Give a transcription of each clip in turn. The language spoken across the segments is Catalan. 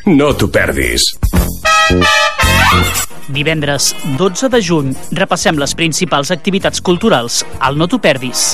No t'ho perdis. Divendres 12 de juny repassem les principals activitats culturals al No t'ho perdis.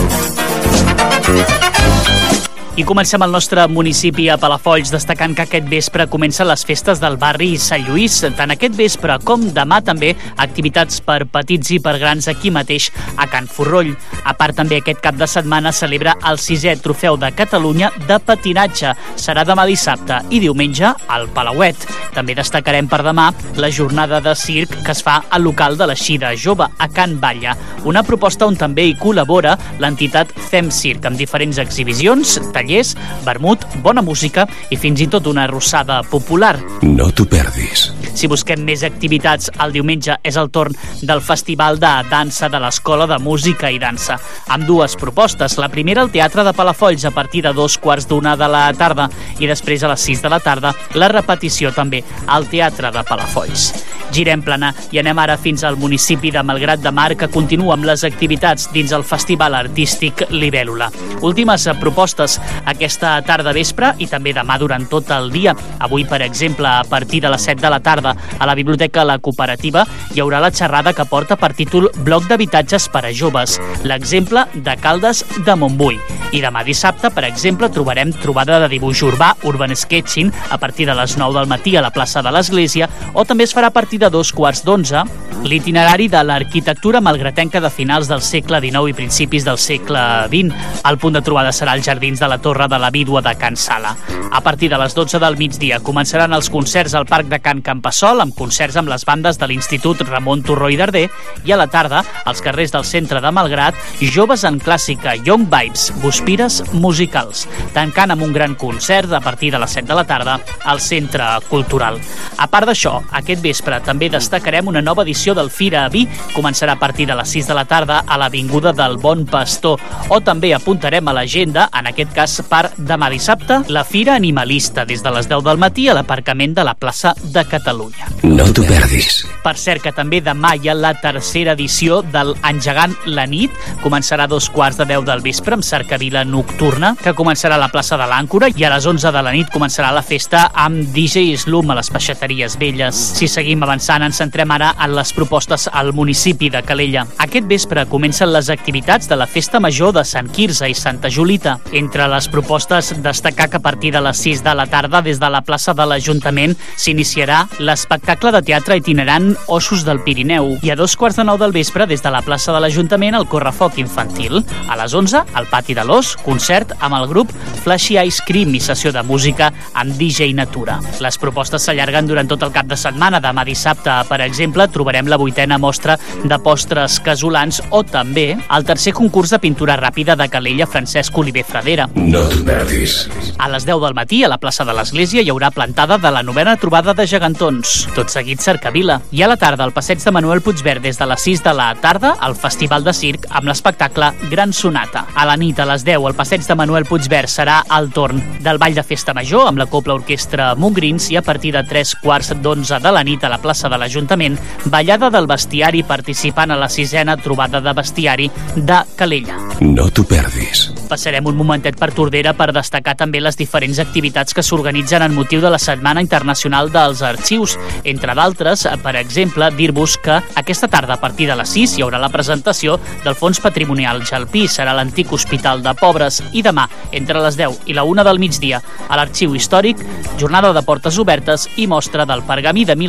I comencem al nostre municipi a Palafolls destacant que aquest vespre comencen les festes del barri Sant Lluís. Tant aquest vespre com demà també activitats per petits i per grans aquí mateix a Can Forroll. A part també aquest cap de setmana celebra el 6è Trofeu de Catalunya de patinatge. Serà demà dissabte i diumenge al Palauet. També destacarem per demà la jornada de circ que es fa al local de l'Eixida Jove a Can Batlle. Una proposta on també hi col·labora l'entitat Fem Circ amb diferents exhibicions, tallers, vermut, bona música i fins i tot una arrossada popular. No t'ho perdis. Si busquem més activitats, el diumenge és el torn del Festival de Dansa de l'Escola de Música i Dansa, amb dues propostes. La primera al Teatre de Palafolls a partir de 2:15 de la tarda i després a les 6 de la tarda la repetició també al Teatre de Palafolls. Girem plana i anem ara fins al municipi de Malgrat de Mar, que continua amb les activitats dins el Festival Artístic Libèl·lula. Últimes propostes aquesta tarda vespre i també demà durant tot el dia. Avui, per exemple, a partir de les 7 de la tarda a la Biblioteca La Cooperativa hi haurà la xerrada que porta per títol Bloc d'habitatges per a joves, l'exemple de Caldes de Montbui. I demà dissabte, per exemple, trobarem trobada de dibuix urbà, Urban Sketching, a partir de les 9 del matí a la plaça de l'Església, o també es farà a partir de 2:15 l'itinerari de l'arquitectura malgratenca de finals del segle XIX i principis del segle XX. El punt de trobada serà als jardins de la Torre de la Vídua de Can Sala. A partir de les 12 del migdia començaran els concerts al Parc de Can Campassol, amb concerts amb les bandes de l'Institut Ramon Turró i Darder, i a la tarda, als carrers del centre de Malgrat, joves en clàssica, Young Vibes, Guspires musicals, tancant amb un gran concert a partir de les 7 de la tarda al Centre Cultural. A part d'això, aquest vespre també destacarem una nova edició del Fira a Vi. Començarà a partir de les 6 de la tarda a l'Avinguda del Bon Pastor. O també apuntarem a l'agenda, en aquest cas per demà dissabte, la Fira Animalista, des de les 10 del matí a l'aparcament de la plaça de Catalunya. No t'ho perdis. Per cert, que també demà hi ha la tercera edició del Engegant la nit. Començarà a 2:15 del vespre amb cercavila nocturna, que començarà a la plaça de l'Àncora, i a les 11 de la nit començarà la festa amb DJ Slum a les Peixateries Velles. Si seguim avançant, ens centrem ara en les propostes al municipi de Calella. Aquest vespre comencen les activitats de la Festa Major de Sant Quirze i Santa Julita. Entre les propostes, destacar que a partir de les 6 de la tarda, des de la plaça de l'Ajuntament, s'iniciarà l'espectacle de teatre itinerant Ossos del Pirineu. I a 2:15 del vespre, des de la plaça de l'Ajuntament, el correfoc infantil. A les 11, al Pati de l'Os, concert amb el grup Flashy Ice Cream i sessió de música amb DJ Natura. Les propostes s'allarguen durant tot el cap de setmana. Demà dissabte, per exemple, trobarem la 8a mostra de postres casolans o també el tercer concurs de pintura ràpida de Calella Francesc Oliver Fradera. No t'ho perdis. A les 10 del matí, a la plaça de l'Església, hi haurà plantada de la 9a trobada de gegantons. Tot seguit, cercavila. I a la tarda, al passeig de Manuel Puigverd, des de les 6 de la tarda, al Festival de Circ amb l'espectacle Gran Sonata. A la nit, a les 10, al passeig de Manuel Puigverd serà el torn del Ball de Festa Major amb la Cobla Orquestra Montgrins, i a partir de 3:15 de la nit a la plaça de l'Ajuntament, ballada del bestiari participant a la 6a trobada de bestiari de Calella. No t'ho perdis. Passarem un momentet per Tordera per destacar també les diferents activitats que s'organitzen en motiu de la Setmana Internacional dels Arxius. Entre d'altres, per exemple, dir-vos que aquesta tarda a partir de les 6 hi haurà la presentació del Fons Patrimonial Jalpí, serà l'antic Hospital de Pobres, i demà, entre les 10 i la 1 del migdia, a l'Arxiu Històric, jornada de portes obertes i mostra del pergamí de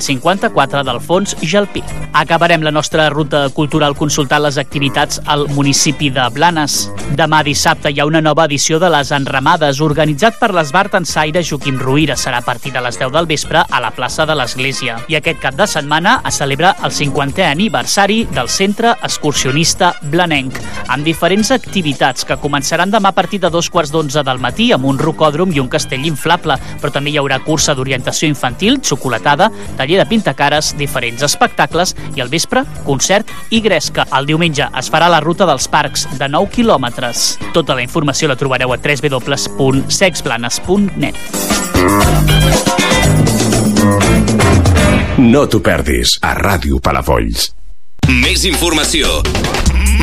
1554 del Fons Jalpí. Acabarem la nostra ruta cultural consultant les activitats al municipi de Blanes. Demà dissabte hi ha una nova edició de les Enramades, organitzat per l'Esbart Ensaire Joaquim Ruïra. Serà a partir de les 10 del vespre a la plaça de l'Església. I aquest cap de setmana es celebra el 50è aniversari del Centre Excursionista Blanenc, amb diferents activitats que començaran demà a partir de 2:15 del matí amb un rocòdrom i un castell inflable, però també hi haurà cursa d'orientació infantil, xocolatada, taller de pintacares, diferents espectacles i al vespre, concert i gresca. El diumenge es farà la ruta dels parcs de 9 quilòmetres. Tota la informació la trobareu a www.sexplanes.net. No t'ho perdis a Ràdio Palafolls. Més informació,